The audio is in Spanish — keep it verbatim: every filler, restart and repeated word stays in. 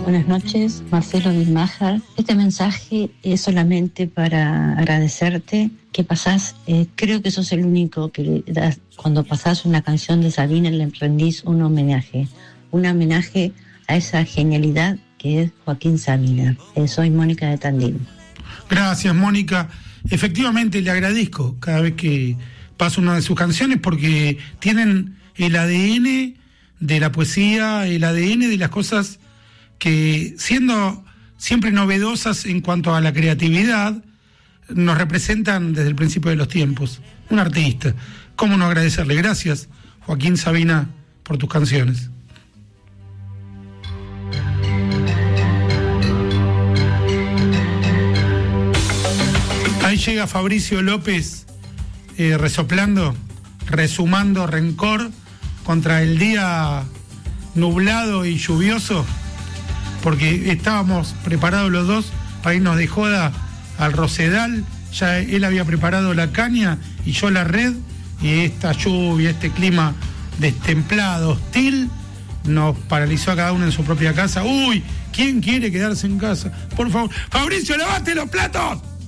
Buenas noches, Marcelo Dilmajar. Este mensaje es solamente para agradecerte que pasás, eh, creo que sos el único que le das, cuando pasás una canción de Sabina le rendís un homenaje, un homenaje a esa genialidad que es Joaquín Sabina. Eh, soy Mónica de Tandil. Gracias, Mónica. Efectivamente, le agradezco cada vez que paso una de sus canciones porque tienen el A D N de la poesía, el A D N de las cosas que, siendo siempre novedosas en cuanto a la creatividad, nos representan desde el principio de los tiempos. Un artista. ¿Cómo no agradecerle? Gracias, Joaquín Sabina, por tus canciones. Ahí llega Fabricio López eh, resoplando, resumando rencor contra el día nublado y lluvioso, porque estábamos preparados los dos para irnos de joda al Rosedal. Ya él había preparado la caña y yo la red, y esta lluvia, este clima destemplado, hostil, nos paralizó a cada uno en su propia casa. Uy, ¿quién quiere quedarse en casa? Por favor, Fabricio, lavate los platos.